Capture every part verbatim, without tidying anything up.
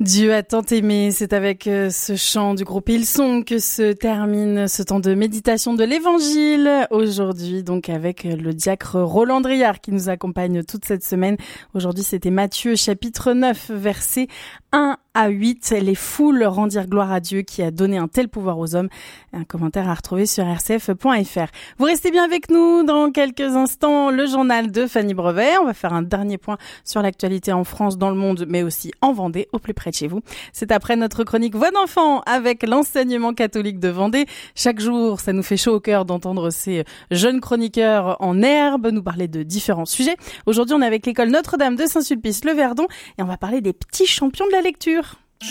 Dieu a tant aimé, c'est avec euh, ce chant du groupe Hillsong que se termine ce temps de méditation de l'Évangile. Aujourd'hui, donc avec le diacre Roland Driard qui nous accompagne toute cette semaine. Aujourd'hui, c'était Matthieu chapitre neuf, versets un à huit. Les foules rendirent gloire à Dieu qui a donné un tel pouvoir aux hommes. Un commentaire à retrouver sur r c f point f r. Vous restez bien avec nous dans quelques instants. Le journal de Fanny Brevet. On va faire un dernier point sur l'actualité en France, dans le monde, mais aussi en Vendée, au plus près de chez vous. C'est après notre chronique Voix d'enfant avec l'enseignement catholique de Vendée. Chaque jour, ça nous fait chaud au cœur d'entendre ces jeunes chroniqueurs en herbe nous parler de différents sujets. Aujourd'hui, on est avec l'école Notre-Dame de Saint-Sulpice-le-Verdon et on va parler des petits champions de la lecture.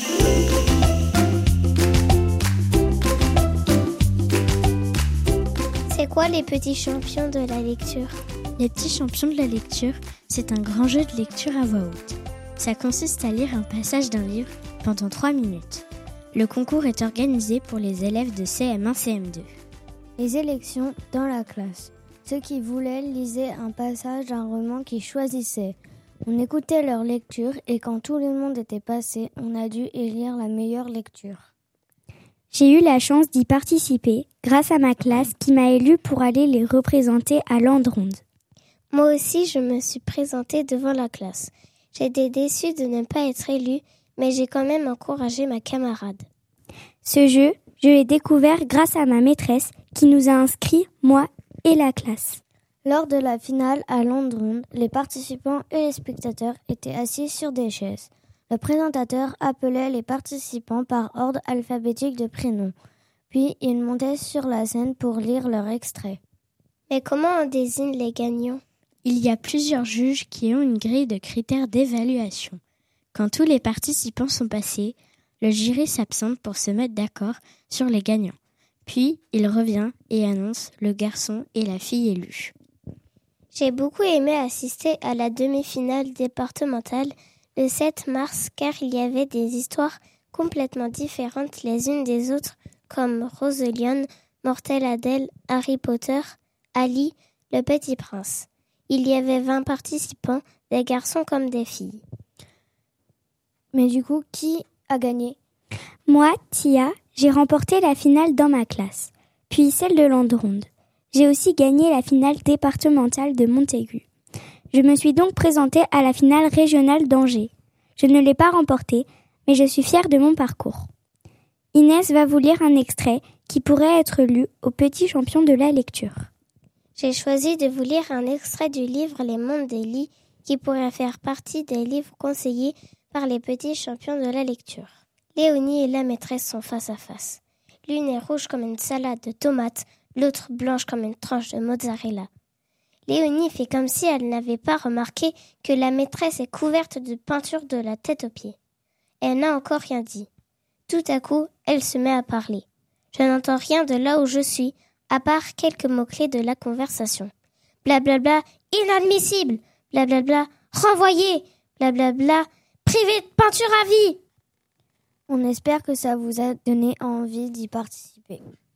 C'est quoi les petits champions de la lecture ? Les petits champions de la lecture, c'est un grand jeu de lecture à voix haute. Ça consiste à lire un passage d'un livre pendant trois minutes. Le concours est organisé pour les élèves de C M un C M deux. Les élections dans la classe. Ceux qui voulaient lisaient un passage d'un roman qu'ils choisissaient. On écoutait leur lecture et quand tout le monde était passé, on a dû élire la meilleure lecture. J'ai eu la chance d'y participer grâce à ma classe qui m'a élue pour aller les représenter à Landronde. Moi aussi, je me suis présentée devant la classe. J'étais déçue de ne pas être élue, mais j'ai quand même encouragé ma camarade. Ce jeu, je l'ai découvert grâce à ma maîtresse qui nous a inscrits, moi et la classe. Lors de la finale à Landronde, les participants et les spectateurs étaient assis sur des chaises. Le présentateur appelait les participants par ordre alphabétique de prénoms. Puis ils montaient sur la scène pour lire leur extrait. Mais comment on désigne les gagnants ? Il y a plusieurs juges qui ont une grille de critères d'évaluation. Quand tous les participants sont passés, le jury s'absente pour se mettre d'accord sur les gagnants. Puis il revient et annonce le garçon et la fille élus. J'ai beaucoup aimé assister à la demi-finale départementale le sept mars car il y avait des histoires complètement différentes les unes des autres comme Roselyne, Mortelle Adèle, Harry Potter, Ali, le Petit Prince. Il y avait vingt participants, des garçons comme des filles. Mais du coup, qui a gagné ? Moi, Tia, j'ai remporté la finale dans ma classe, puis celle de Landronde. J'ai aussi gagné la finale départementale de Montaigu. Je me suis donc présentée à la finale régionale d'Angers. Je ne l'ai pas remportée, mais je suis fière de mon parcours. Inès va vous lire un extrait qui pourrait être lu aux petits champions de la lecture. J'ai choisi de vous lire un extrait du livre Les Mondes des Lits qui pourrait faire partie des livres conseillés par les petits champions de la lecture. Léonie et la maîtresse sont face à face. L'une est rouge comme une salade de tomates, l'autre blanche comme une tranche de mozzarella. Léonie fait comme si elle n'avait pas remarqué que la maîtresse est couverte de peinture de la tête aux pieds. Elle n'a encore rien dit. Tout à coup, elle se met à parler. Je n'entends rien de là où je suis, à part quelques mots-clés de la conversation. Blablabla, inadmissible. Blablabla, renvoyé. Blablabla, privé de peinture à vie. On espère que ça vous a donné envie d'y participer.